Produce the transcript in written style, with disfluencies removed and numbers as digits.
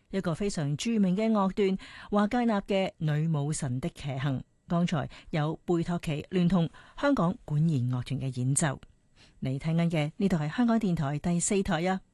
一個非常著名嘅樂段華格納嘅《女武神的騎行》。剛才有貝托奇聯同香港管弦樂團嘅演奏。你聽緊嘅呢度係香港電台第4台啊。